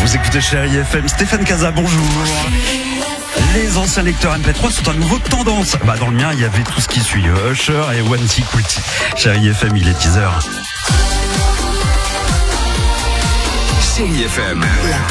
Vous écoutez Chérie FM, Stéphane Casa, bonjour. Les anciens lecteurs MP3 sont à nouveau tendance. Dans le mien, il y avait tout ce qui suit. Usher et One Secret. Chérie FM, il est 10h. Chérie FM.